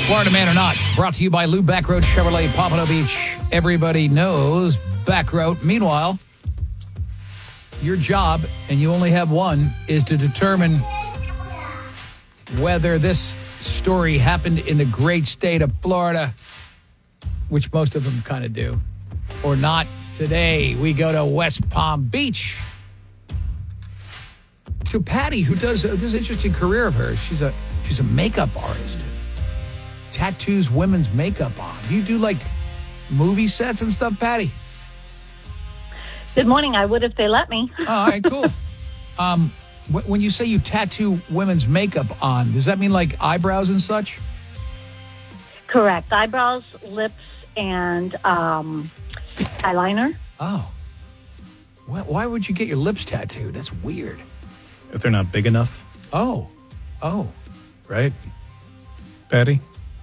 Florida Man or Not, brought to you by Lou Backroad Chevrolet, Pompano Beach. Everybody knows Backroad. Meanwhile, your job, and you only have one, is to determine whether this story happened in the great state of Florida, which most of them kind of do, or not. Today, we go to West Palm Beach to Patty, who does this interesting career of hers. She's a makeup artist. Tattoos women's makeup on. You do like movie sets and stuff, Patty? Good morning. I would if they let me. All right, cool. When you say you tattoo women's makeup on, does that mean like eyebrows and such? Correct. Eyebrows, lips, and eyeliner. Oh. Why would you get your lips tattooed? That's weird. If they're not big enough. Oh. Right? Patty?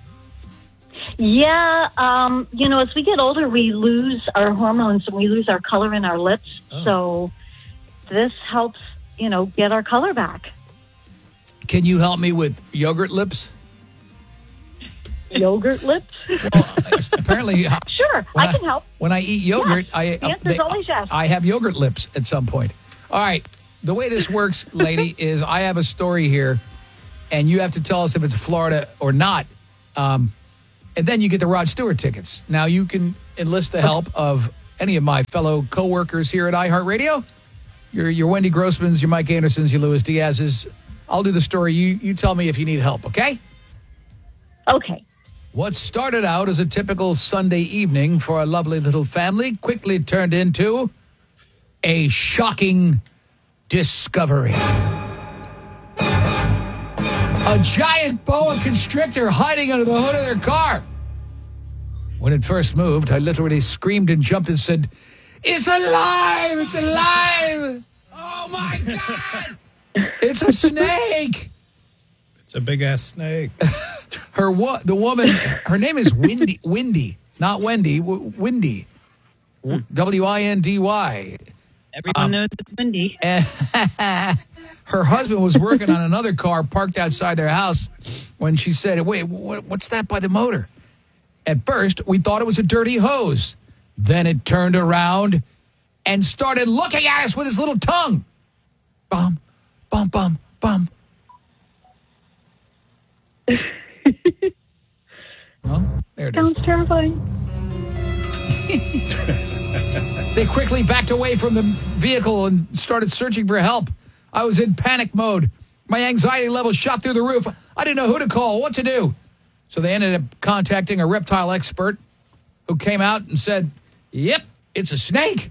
Yeah. As we get older, we lose our hormones and we lose our color in our lips. Oh. So this helps, get our color back. Can you help me with yogurt lips? Yogurt lips? Well, apparently. Sure, I can help. When I eat yogurt, yes. The answer's always yes. I have yogurt lips at some point. All right. The way this works, lady, is I have a story here, and you have to tell us if it's Florida or not. And then you get the Rod Stewart tickets. Now, you can enlist the help of any of my fellow coworkers here at iHeartRadio. Your Wendy Grossmans, your Mike Andersons, your Luis Diaz's. I'll do the story. You tell me if you need help, okay? Okay. What started out as a typical Sunday evening for a lovely little family quickly turned into a shocking discovery. A giant boa constrictor hiding under the hood of their car. When it first moved, I literally screamed and jumped and said, "It's alive! It's alive! Oh my God! It's a snake!" It's a big-ass snake. The woman, her name is Windy, not Wendy, Windy. Windy. Everyone knows it's windy. Her husband was working on another car parked outside their house when she said, "Wait, what's that by the motor?" At first, we thought it was a dirty hose. Then it turned around and started looking at us with its little tongue. Bum, bum, bum, bum. Well, there it is. Sounds terrifying. They quickly backed away from the vehicle and started searching for help. I was in panic mode. My anxiety level shot through the roof. I didn't know who to call, what to do. So they ended up contacting a reptile expert who came out and said, "Yep, it's a snake."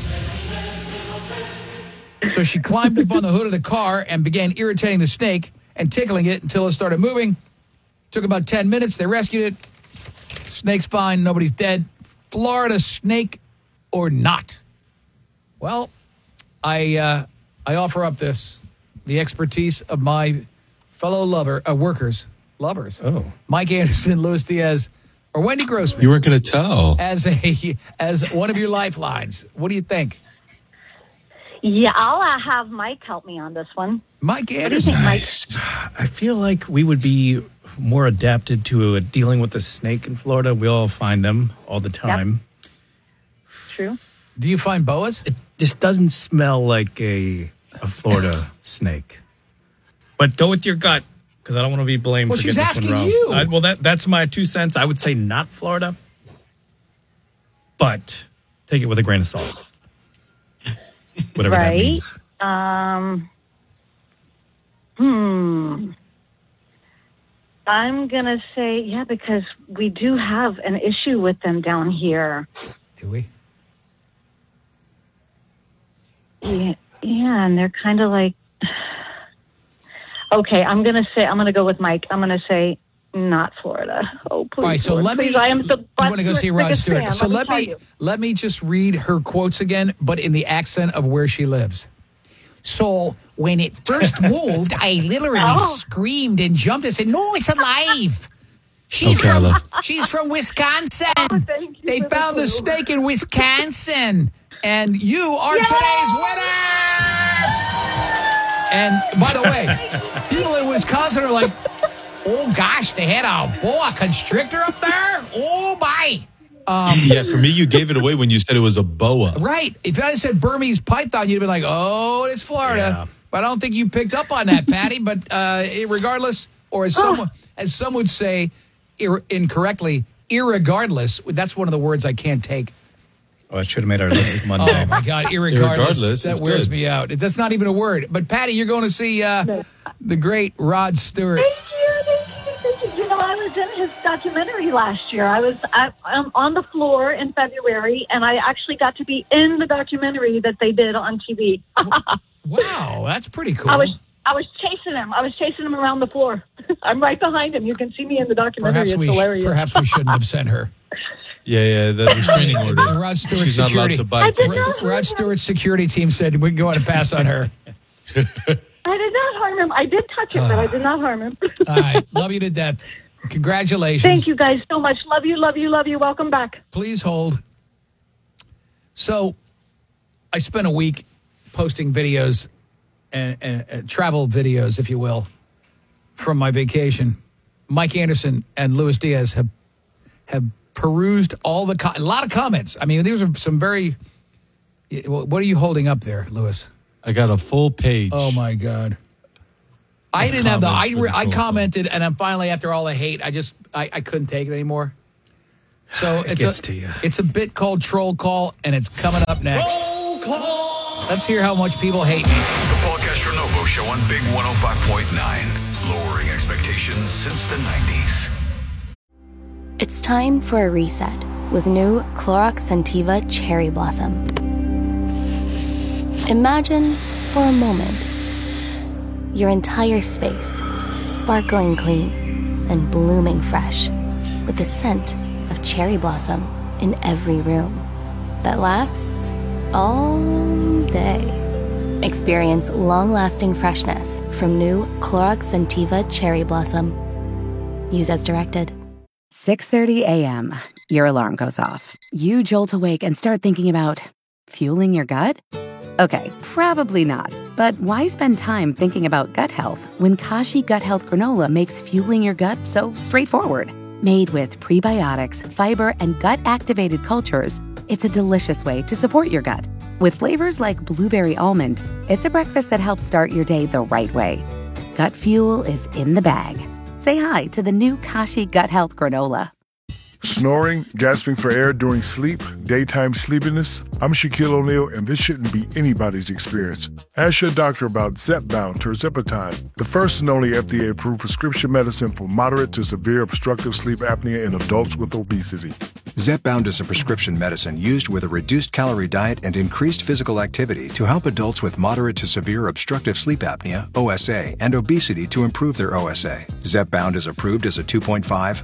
So she climbed up on the hood of the car and began irritating the snake and tickling it until it started moving. Took about 10 minutes. They rescued it. Snake's fine. Nobody's dead. Florida snake or not? Well, I offer up the expertise of my fellow lovers. Oh. Mike Anderson, Luis Diaz, or Wendy Grossman. You weren't going to tell. As one of your lifelines. What do you think? Yeah, I'll have Mike help me on this one. Mike Anderson. Nice. I feel like we would be more adapted to dealing with the snake in Florida. We all find them all the time. Yep. True. Do you find boas? This doesn't smell like a Florida snake. But go with your gut, because I don't want to be blamed Well, for she's getting this one asking wrong. you. That's my 2 cents. I would say not Florida, but take it with a grain of salt. Whatever that Right. means. I'm going to say, yeah, because we do have an issue with them down here. Do we? Yeah, and they're kind of like, okay, I'm going to go with Mike. I'm going to say not Florida. Oh, please. All right, so Lord, let me. please. I am the I want to go see Rod biggest Stewart. fan, So let me tell you. let me just read her quotes again, but in the accent of where she lives. So when it first moved, I literally screamed and jumped and said, "No, it's alive." She's from Wisconsin. Thank you They for found the clue. snake in Wisconsin, and you are today's winner. And by the way, people in Wisconsin are like, Oh, gosh, they had a constrictor up there? Oh, my. Yeah, for me, you gave it away when you said it was a boa. Right. If I had said Burmese python, you'd have been like, oh, it's Florida. Yeah. But I don't think you picked up on that, Patty. But regardless, or as some would say incorrectly, irregardless, that's one of the words I can't take. Oh, I should have made our list Monday. Oh, my God, irregardless. That wears good. me out. That's not even a word. But, Patty, you're going to see the great Rod Stewart. Thank you. You know, I was in his documentary last year. I was on the floor in February, and I actually got to be in the documentary that they did on TV. Wow, that's pretty cool. I was chasing him. I was chasing him around the floor. I'm right behind him. You can see me in the documentary. It's hilarious. Perhaps we shouldn't have sent her. Yeah, the restraining order. The Rod Stewart She's not allowed security. to buy tickets. Rod Stewart's security team said we can go on and pass on her. I did not harm him. I did touch him, but I did not harm him. All right. Love you to death. Congratulations. Thank you guys so much. Love you, love you, love you. Welcome back. Please hold. So I spent a week posting videos and travel videos, if you will, from my vacation. Mike Anderson and Luis Diaz have perused all a lot of comments. I mean, these are some very. What are you holding up there, Luis? I got a full page. Oh my God! I didn't have I commented, and I'm finally, after all the hate, I couldn't take it anymore. So It gets to you. It's a bit called Troll Call, and it's coming up next. Roll call. Let's hear how much people hate me. The Paul Castronovo Show on Big 105.9. Lowering expectations since the 90s. It's time for a reset with new Clorox Scentiva Cherry Blossom. Imagine, for a moment, your entire space sparkling clean and blooming fresh with the scent of cherry blossom in every room that lasts all day. Experience long-lasting freshness from new Clorox Scentiva Cherry Blossom. Use as directed. 6:30 a.m. Your alarm goes off. You jolt awake and start thinking about fueling your gut? Okay, probably not. But why spend time thinking about gut health when Kashi Gut Health Granola makes fueling your gut so straightforward? Made with prebiotics, fiber, and gut-activated cultures, it's a delicious way to support your gut. With flavors like blueberry almond, it's a breakfast that helps start your day the right way. Gut fuel is in the bag. Say hi to the new Kashi Gut Health Granola. Snoring, gasping for air during sleep, daytime sleepiness. I'm Shaquille O'Neal, and this shouldn't be anybody's experience. Ask your doctor about Zepbound tirzepatide, the first and only FDA-approved prescription medicine for moderate to severe obstructive sleep apnea in adults with obesity. Zepbound is a prescription medicine used with a reduced calorie diet and increased physical activity to help adults with moderate to severe obstructive sleep apnea, OSA, and obesity to improve their OSA. Zepbound is approved as a 2.5,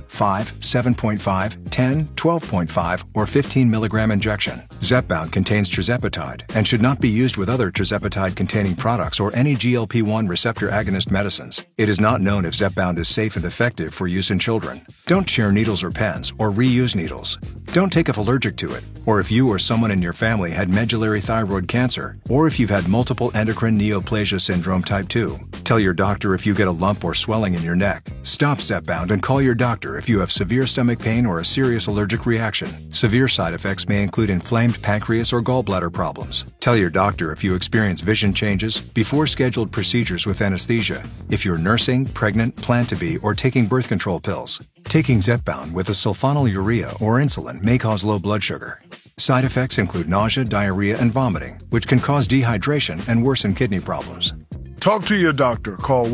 5, 7.5, 10, 12.5, or 15 milligram injection. Zepbound contains tirzepatide and should not be used with other tirzepatide-containing products or any GLP-1 receptor agonist medicines. It is not known if Zepbound is safe and effective for use in children. Don't share needles or pens or reuse needles. Don't take if allergic to it, or if you or someone in your family had medullary thyroid cancer, or if you've had multiple endocrine neoplasia syndrome type 2. Tell your doctor if you get a lump or swelling in your neck. Stop Zepbound and call your doctor if you have severe stomach pain or a serious allergic reaction. Severe side effects may include inflamed pancreas or gallbladder problems. Tell your doctor if you experience vision changes before scheduled procedures with anesthesia, if you're nursing, pregnant, plan to be, or taking birth control pills. Taking Zepbound with a sulfonylurea or insulin may cause low blood sugar. Side effects include nausea, diarrhea, and vomiting, which can cause dehydration and worsen kidney problems. Talk to your doctor. Call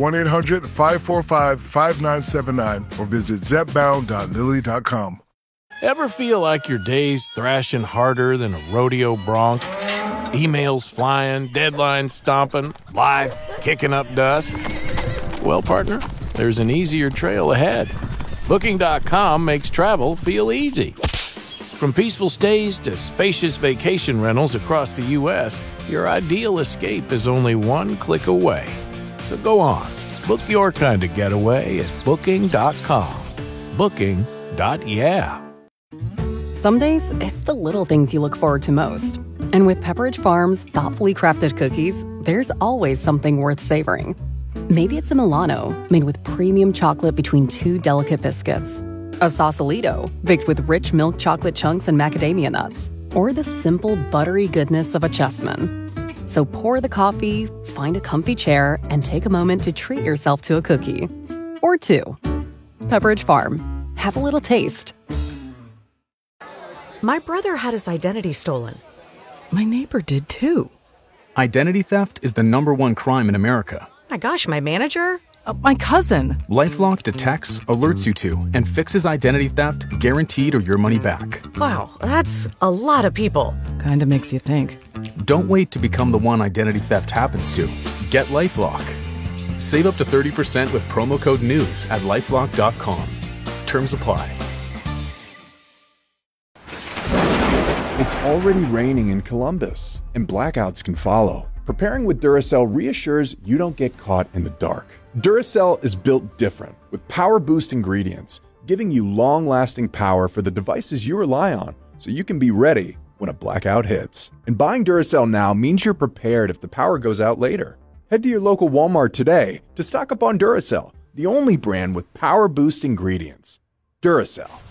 1-800-545-5979 or visit zepbound.lilly.com. Ever feel like your day's thrashing harder than a rodeo bronc? Emails flying, deadlines stomping, life kicking up dust? Well, partner, there's an easier trail ahead. Booking.com makes travel feel easy. From peaceful stays to spacious vacation rentals across the U.S., your ideal escape is only one click away. So go on, book your kind of getaway at Booking.com. Booking.yeah. Some days, it's the little things you look forward to most. And with Pepperidge Farm's thoughtfully crafted cookies, there's always something worth savoring. Maybe it's a Milano, made with premium chocolate between two delicate biscuits. A Sausalito, baked with rich milk chocolate chunks and macadamia nuts. Or the simple, buttery goodness of a Chessman. So pour the coffee, find a comfy chair, and take a moment to treat yourself to a cookie. Or two. Pepperidge Farm. Have a little taste. My brother had his identity stolen. My neighbor did too. Identity theft is the #1 crime in America. My gosh, my manager? My cousin. LifeLock detects, alerts you to, and fixes identity theft guaranteed or your money back. Wow, that's a lot of people. Kinda makes you think. Don't wait to become the one identity theft happens to. Get LifeLock. Save up to 30% with promo code NEWS at LifeLock.com. Terms apply. It's already raining in Columbus, and blackouts can follow. Preparing with Duracell reassures you don't get caught in the dark. Duracell is built different, with power boost ingredients, giving you long-lasting power for the devices you rely on, so you can be ready when a blackout hits. And buying Duracell now means you're prepared if the power goes out later. Head to your local Walmart today to stock up on Duracell, the only brand with power boost ingredients. Duracell.